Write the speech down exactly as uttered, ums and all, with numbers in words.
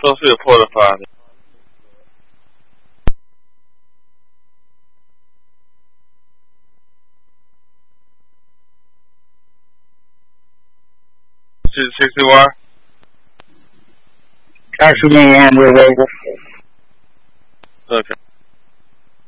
Don't feel porta potty. sixty-one. Taximan, we're ready.